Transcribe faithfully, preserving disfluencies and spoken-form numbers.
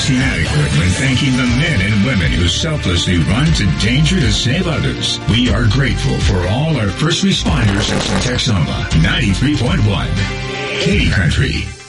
inadequate when thanking the men and women who selflessly run to danger to save others. We are grateful for all our first responders at Texoma ninety-three point one. Katy Country.